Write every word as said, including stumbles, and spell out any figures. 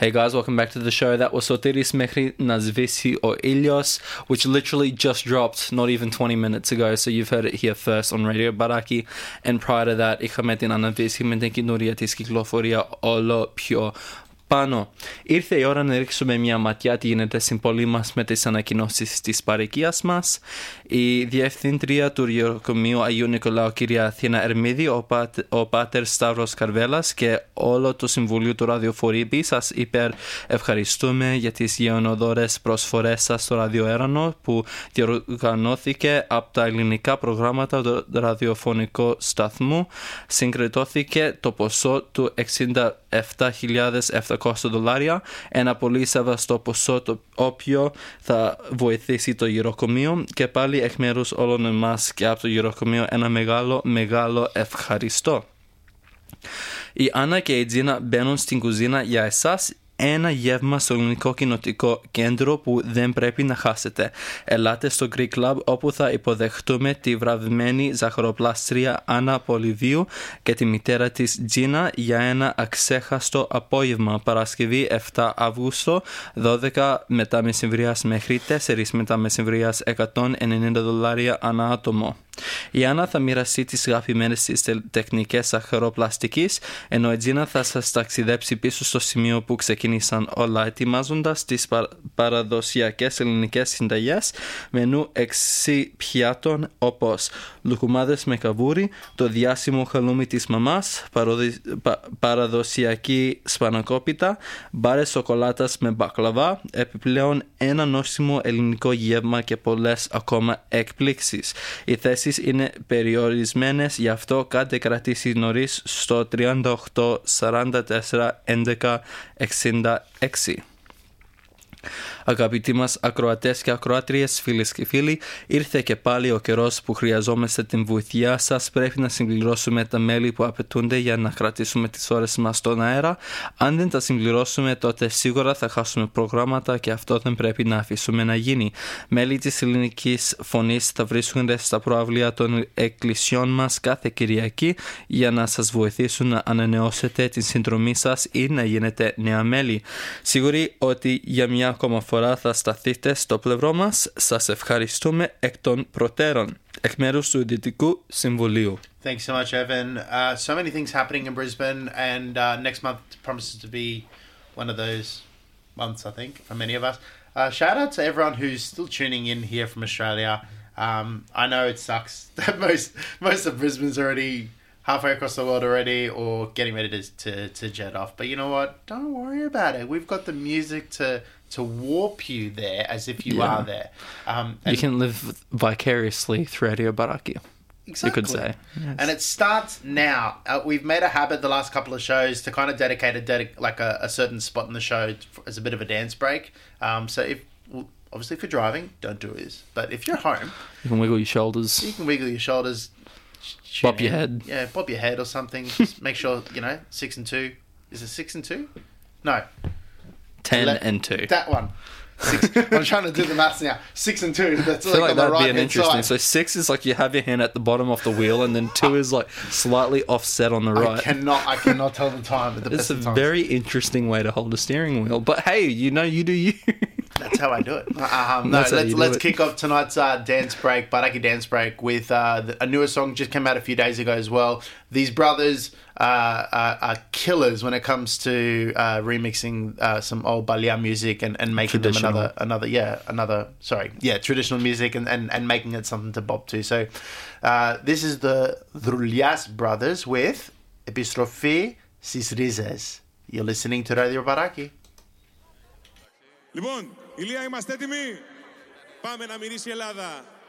Hey guys, welcome back to the show. That was Sotiris Mehri Nazvisi o Ilios, which literally just dropped not even twenty minutes ago, so you've heard it here first on Radio Baraki. And prior to that, είχαμε την αναβίση με την κοινωνία της κυκλοφορία όλο πιο πάνω. Ήρθε η ώρα να ρίξουμε μια ματιά τι γίνεται στην πόλη μας με τις ανακοινώσεις της παροικίας μας. Η διευθύντρια του Ιεροκομείου Αγίου Νικολάου, κυρία Αθήνα Ερμίδη, ο, Πάτ, ο Πάτερ Σταύρος Καρβέλας και όλο το Συμβουλίο του Ραδιοφορήπη σας υπερ ευχαριστούμε για τις γεωνοδόρες προσφορές σας στο ραδιοέρανο που διοργανώθηκε από τα ελληνικά προγράμματα του ραδιοφωνικού σταθμού. Συγκριτώθηκε το ποσό του εξήντα επτά χιλιάδες επτακόσια δολάρια, ένα πολύ σεβαστό ποσό το οποίο θα βοηθήσει το Ιεροκομείο, και πάλι εκ μέρους όλων εμάς και από το Ιεροκομείο ένα μεγάλο μεγάλο ευχαριστώ. Η Άννα και η Τζίνα μπαίνουν στην κουζίνα για εσάς. Ένα γεύμα στο ελληνικό κοινοτικό κέντρο που δεν πρέπει να χάσετε. Ελάτε στο Greek Club, όπου θα υποδεχτούμε τη βραβευμένη ζαχαροπλάστρια Άννα Πολυβίου και τη μητέρα της Τζίνα για ένα αξέχαστο απόγευμα, Παρασκευή επτά Αυγούστου, δώδεκα μετά μεσημβρίας μέχρι τέσσερις μετά μεσημβρίας, εκατόν ενενήντα δολάρια ανά άτομο. Η Άννα θα μοιραστεί τις αγαπημένες της τεχνικές ζαχαροπλαστικής, ενώ η Τζίνα θα σας ταξιδέψει πίσω στο σημείο που ξεκίνησαν όλα, ετοιμάζοντας τις πα- παραδοσιακές ελληνικές συνταγές, μενού έξι πιάτων όπως λουκουμάδες με καβούρι, το διάσημο χαλούμι της μαμάς, παροδι... πα... παραδοσιακή σπανακόπιτα, μπάρες σοκολάτας με μπακλαβά, επιπλέον ένα νόστιμο ελληνικό γεύμα και πολλές ακόμα εκπλήξεις. Οι θέσεις είναι περιορισμένες, γι' αυτό κάντε κρατήσει νωρίς στο τριάντα οκτώ σαράντα τέσσερα έντεκα εξήντα έξι. Αγαπητοί μας ακροατές και ακροάτριες, φίλες και φίλοι, ήρθε και πάλι ο καιρός που χρειαζόμαστε την βοήθειά σας. Πρέπει να συμπληρώσουμε τα μέλη που απαιτούνται για να κρατήσουμε τις ώρες μας στον αέρα. Αν δεν τα συμπληρώσουμε, τότε σίγουρα θα χάσουμε προγράμματα και αυτό δεν πρέπει να αφήσουμε να γίνει. Μέλη της ελληνικής φωνής θα βρίσκονται στα προαυλία των εκκλησιών μας κάθε Κυριακή για να σας βοηθήσουν να ανανεώσετε την συνδρομή σας ή να γίνετε νέα μέλη. Σίγουροι ότι για μια ακόμα φορά θα σταθείτε στο πλευρό μας. Σας ευχαριστούμε εκ των προτέρων. Εκ μέρους του Δυτικού Συμβουλίου. Thanks so much, Evan. Uh, so many things happening in Brisbane, and uh, next month promises to be one of those months, I think, for many of us. Uh, shout out to everyone who's still tuning in here from Australia. Um, I know it sucks that most most of Brisbane's already halfway across the world already, or getting ready to, to to jet off. But you know what? Don't worry about it. We've got the music to to warp you there as if you Yeah. are there. Um, You can live vicariously through Radio Baraki. Exactly. You could say. Yes. And it starts now. Uh, we've made a habit the last couple of shows to kind of dedicate a dedic- like a, a certain spot in the show as a bit of a dance break. Um, so if well, obviously if you're driving, don't do this. But if you're home, You can wiggle your shoulders. you can wiggle your shoulders, sh- Bob tune your in. head. Yeah, bob your head or something. Just make sure you know six and two. Is it six and two? No, Ten Ele- and two. that one. Six. I'm trying to do the maths now. Six and two. That's I feel like, like on the that'd right be an hand interesting. side. So six is like you have your hand at the bottom of the wheel, and then two is like slightly offset on the I right. cannot. I cannot tell the time at the It's best a of times. very interesting way to hold a steering wheel. But hey, you know, you do you. That's how I do it. Um, no, That's how let's you do let's it. kick off tonight's uh, dance break, Baraki dance break, with uh, the, a newer song just came out a few days ago as well. These brothers uh, are, are killers when it comes to uh, remixing uh, some old Balia music and, and making them Traditional. another another yeah another sorry yeah traditional music and, and, and making it something to bop to. So uh, this is the Droulias brothers with Epistrophe Sis Rizes. You're listening to Radio Baraki. Λοιπόν, Ηλία, είμαστε έτοιμοι. Πάμε να μυρίσει η Ελλάδα.